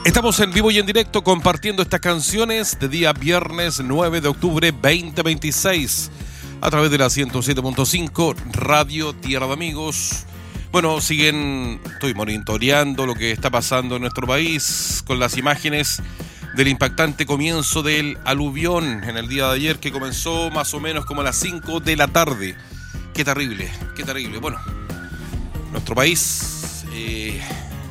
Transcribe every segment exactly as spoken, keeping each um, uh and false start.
Estamos en vivo y en directo compartiendo estas canciones de día viernes nueve de octubre veinte veintiséis a través de la ciento siete punto cinco Radio Tierra de Amigos. Bueno, siguen, estoy monitoreando lo que está pasando en nuestro país con las imágenes del impactante comienzo del aluvión en el día de ayer, que comenzó más o menos como a las cinco de la tarde. Qué terrible, qué terrible. Bueno, nuestro país, eh,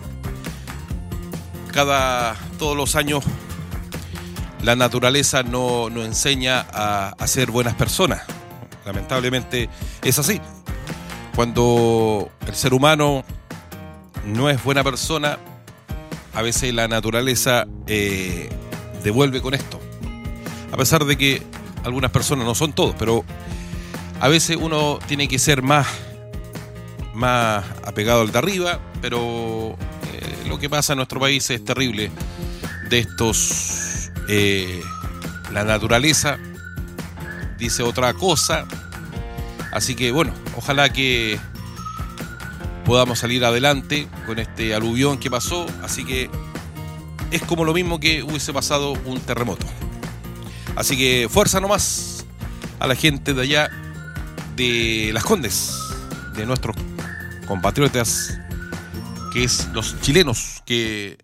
cada, todos los años, la naturaleza no, nos enseña a, a ser buenas personas. Lamentablemente es así. Cuando el ser humano no es buena persona, a veces la naturaleza eh, devuelve con esto. A pesar de que algunas personas, no son todos, pero a veces uno tiene que ser más, más apegado al de arriba, pero eh, lo que pasa en nuestro país es terrible. De estos, eh, la naturaleza dice otra cosa. Así que bueno, ojalá que podamos salir adelante con este aluvión que pasó. Así que es como lo mismo que hubiese pasado un terremoto. Así que fuerza nomás a la gente de allá de Las Condes, de nuestros compatriotas, que es los chilenos, que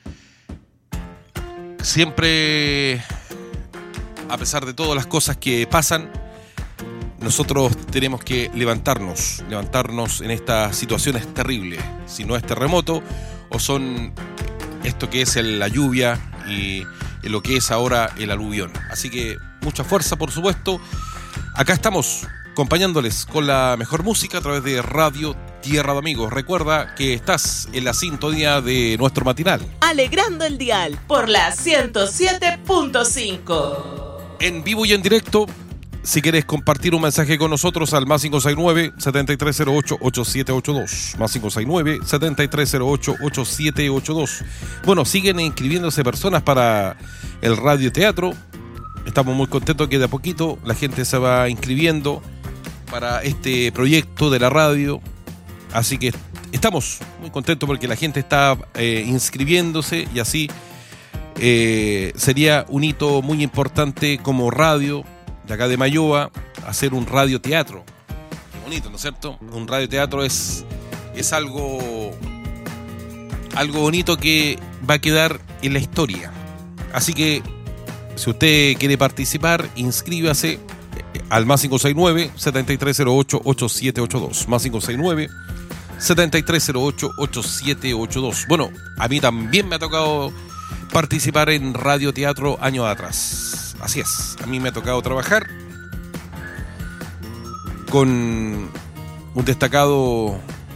siempre, a pesar de todas las cosas que pasan, nosotros tenemos que levantarnos, levantarnos en estas situaciones terribles. Si no es terremoto, o son esto que es el, la lluvia y lo que es ahora el aluvión. Así que mucha fuerza, por supuesto. Acá estamos acompañándoles con la mejor música a través de Radio Tierra de Amigos. Recuerda que estás en la sintonía de nuestro matinal, Alegrando el Dial por la ciento siete punto cinco. En vivo y en directo. Si quieres compartir un mensaje con nosotros al más cinco seis nueve, siete tres cero ocho, ocho siete ocho dos. Más cinco seis nueve, siete tres cero ocho, ocho siete ocho dos. Bueno, siguen inscribiéndose personas para el radioteatro. Estamos muy contentos que de a poquito la gente se va inscribiendo para este proyecto de la radio. Así que estamos muy contentos porque la gente está eh, inscribiéndose, y así eh, sería un hito muy importante como radio de acá de Mayoa, hacer un radioteatro. Qué bonito, ¿no es cierto? Un radioteatro es, es algo, algo bonito que va a quedar en la historia. Así que, si usted quiere participar, inscríbase al más cinco seis nueve, siete tres cero ocho, ocho siete ocho dos. Más cinco seis nueve, siete tres cero ocho, ocho siete ocho dos. Bueno, a mí también me ha tocado participar en radioteatro años atrás. Así es, a mí me ha tocado trabajar con un destacado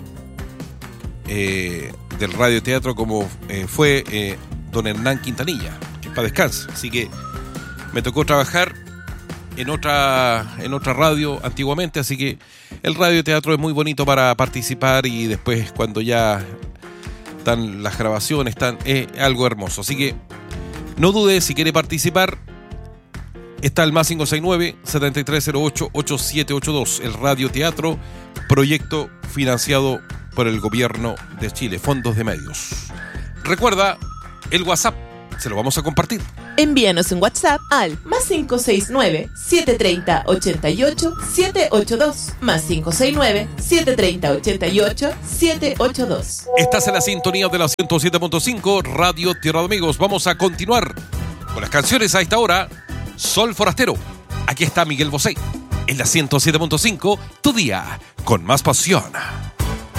eh, del radioteatro como eh, fue eh, don Hernán Quintanilla, que para descanse. Así que me tocó trabajar en otra, en otra radio antiguamente, así que el radioteatro es muy bonito para participar, y después cuando ya están las grabaciones, están, es algo hermoso. Así que no dude, si quiere participar. Está el más cinco seis nueve, siete tres cero ocho, ocho siete ocho dos, el radioteatro, proyecto financiado por el gobierno de Chile, fondos de medios. Recuerda, el WhatsApp, se lo vamos a compartir. Envíanos un WhatsApp al más cinco seis nueve, siete tres cero, ocho ocho, siete ocho dos, más cinco seis nueve, siete tres cero, ocho ocho, siete ocho dos. Estás en la sintonía de la ciento siete punto cinco Radio Tierra de Amigos. Vamos a continuar con las canciones a esta hora. Sol Forastero. Aquí está Miguel Bosé en la ciento siete punto cinco, tu día con más pasión.